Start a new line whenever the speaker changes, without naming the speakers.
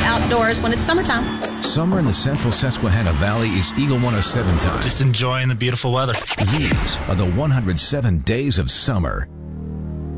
outdoors when it's summertime.
Summer in the central Susquehanna Valley is Eagle 107 time.
Just enjoying the beautiful weather.
These are the 107 days of summer